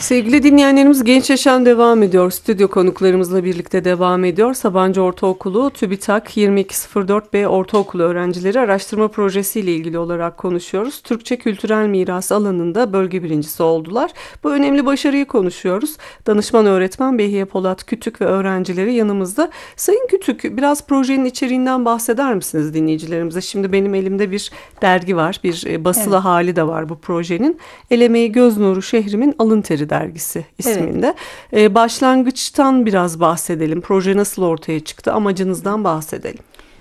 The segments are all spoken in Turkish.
Sevgili dinleyenlerimiz, Genç Yaşam devam ediyor. Stüdyo konuklarımızla birlikte devam ediyor. Sabancı Ortaokulu TÜBİTAK 2204B Ortaokulu öğrencileri araştırma projesiyle ilgili olarak konuşuyoruz. Türkçe kültürel miras alanında bölge birincisi oldular. Bu önemli başarıyı konuşuyoruz. Danışman öğretmen Behiye Polat Kütük ve öğrencileri yanımızda. Sayın Kütük, biraz projenin içeriğinden bahseder misiniz dinleyicilerimize? Şimdi benim elimde bir dergi var. Bir basılı hali de var bu projenin. El Emeği Göz Nuru Şehrimin Alın Teri dergisi isminde. Başlangıçtan biraz bahsedelim. Proje nasıl ortaya çıktı? Amacınızdan bahsedelim.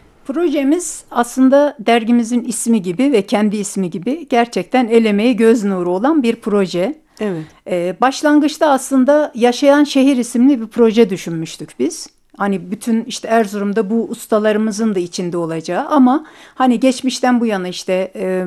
Projemiz aslında dergimizin ismi gibi ve kendi ismi gibi gerçekten el emeği göz nuru olan bir proje. Evet. Başlangıçta aslında Yaşayan Şehir isimli bir proje düşünmüştük biz. Hani bütün işte Erzurum'da bu ustalarımızın da içinde olacağı ama hani geçmişten bu yana işte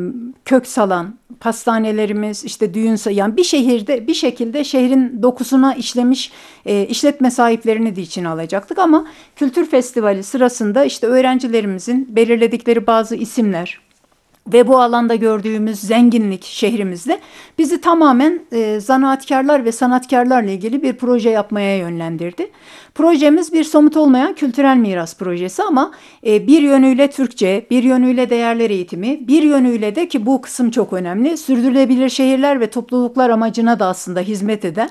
kök salan pastanelerimiz, işte düğün sayan bir şehirde bir şekilde şehrin dokusuna işlemiş işletme sahiplerini de içine alacaktık ama kültür festivali sırasında işte öğrencilerimizin belirledikleri bazı isimler ve bu alanda gördüğümüz zenginlik şehrimizde bizi tamamen zanaatkarlar ve sanatkarlarla ilgili bir proje yapmaya yönlendirdi. Projemiz bir somut olmayan kültürel miras projesi ama bir yönüyle Türkçe, bir yönüyle değerler eğitimi, bir yönüyle de ki bu kısım çok önemli, sürdürülebilir şehirler ve topluluklar amacına da aslında hizmet eden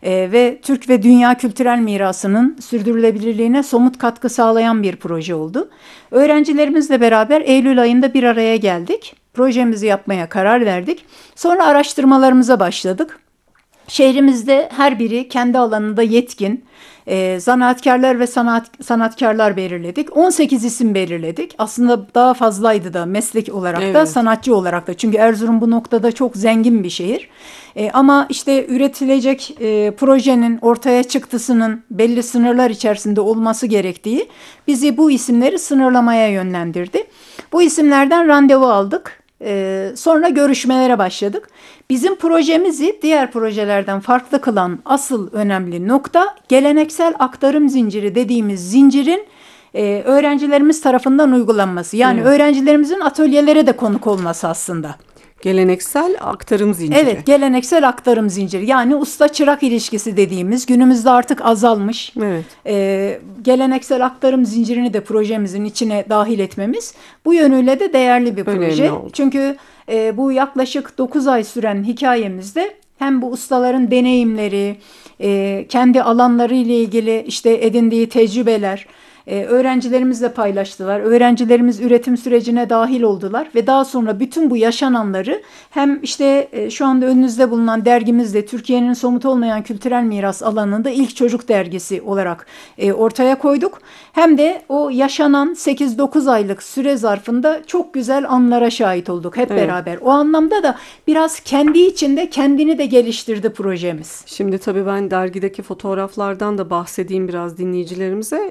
ve Türk ve dünya kültürel mirasının sürdürülebilirliğine somut katkı sağlayan bir proje oldu. Öğrencilerimizle beraber Eylül ayında bir araya geldik. Projemizi yapmaya karar verdik. Sonra araştırmalarımıza başladık. Şehrimizde her biri kendi alanında yetkin zanaatkarlar ve sanatkarlar belirledik. 18 isim belirledik. Aslında daha fazlaydı da meslek olarak da sanatçı olarak da. Çünkü Erzurum bu noktada çok zengin bir şehir. Ama işte üretilecek projenin ortaya çıktısının belli sınırlar içerisinde olması gerektiği bizi bu isimleri sınırlamaya yönlendirdi. Bu isimlerden randevu aldık. Sonra görüşmelere başladık. Bizim projemizi diğer projelerden farklı kılan asıl önemli nokta geleneksel aktarım zinciri dediğimiz zincirin öğrencilerimiz tarafından uygulanması. Yani öğrencilerimizin atölyelere de konuk olması aslında. Geleneksel aktarım zinciri. Evet, geleneksel aktarım zinciri. Yani usta-çırak ilişkisi dediğimiz günümüzde artık azalmış. Evet. Geleneksel aktarım zincirini de projemizin içine dahil etmemiz bu yönüyle de değerli bir proje. Çünkü bu yaklaşık 9 ay süren hikayemizde hem bu ustaların deneyimleri, kendi alanları ile ilgili işte edindiği tecrübeler, öğrencilerimizle paylaştılar. Öğrencilerimiz üretim sürecine dahil oldular ve daha sonra bütün bu yaşananları hem işte şu anda önünüzde bulunan dergimizde Türkiye'nin somut olmayan kültürel miras alanında ilk çocuk dergisi olarak ortaya koyduk. Hem de o yaşanan 8-9 aylık süre zarfında çok güzel anlara şahit olduk hep beraber. O anlamda da biraz kendi içinde kendini de geliştirdi projemiz. Şimdi tabii ben dergideki fotoğraflardan da bahsedeyim biraz dinleyicilerimize.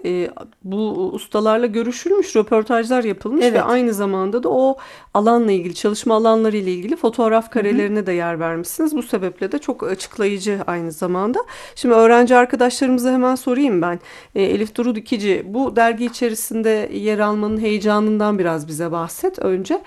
Bu ustalarla görüşülmüş, röportajlar yapılmış ve aynı zamanda da o alanla ilgili, çalışma alanları ile ilgili fotoğraf karelerine de yer vermişsiniz. Bu sebeple de çok açıklayıcı aynı zamanda. Şimdi öğrenci arkadaşlarımıza hemen sorayım ben. Elif Duru Dikici, bu dergi içerisinde yer almanın heyecanından biraz bize bahset önce.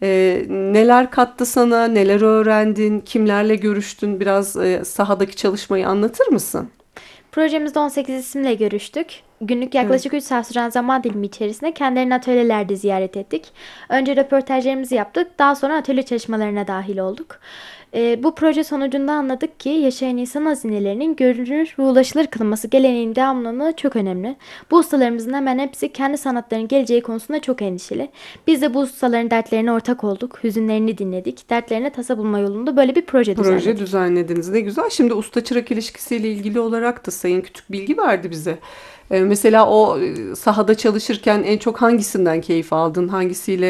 Neler kattı sana, neler öğrendin, kimlerle görüştün? Biraz sahadaki çalışmayı anlatır mısın? Projemizde 18 isimle görüştük. Günlük yaklaşık 3 saat süren zaman dilimi içerisinde kendilerini atölyelerde ziyaret ettik. Önce röportajlarımızı yaptık, daha sonra atölye çalışmalarına dahil olduk. Bu proje sonucunda anladık ki yaşayan insan hazinelerinin görünür ve ulaşılır kılınması geleneğinin devamlılığı çok önemli. Bu ustalarımızın hemen hepsi kendi sanatlarının geleceği konusunda çok endişeli. Biz de bu ustaların dertlerine ortak olduk, hüzünlerini dinledik, dertlerine tasa bulma yolunda böyle bir proje düzenledik. Proje düzenlediniz, ne güzel. Şimdi usta-çırak ilişkisiyle ilgili olarak da Sayın Kütük bilgi verdi bize. Mesela o sahada çalışırken en çok hangisinden keyif aldın, hangisiyle